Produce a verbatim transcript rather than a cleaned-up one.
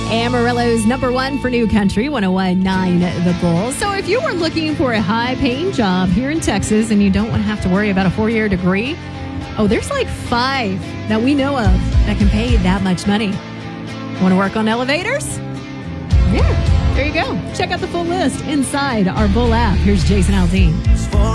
Amarillo's number one for New Country, one oh one point nine The Bull. So if you were looking for a high-paying job here in Texas and you don't want to have to worry about a four-year degree, oh, there's like five that we know of that can pay that much money. Want to work on elevators? Yeah, there you go. Check out the full list inside our Bull app. Here's Jason Aldean.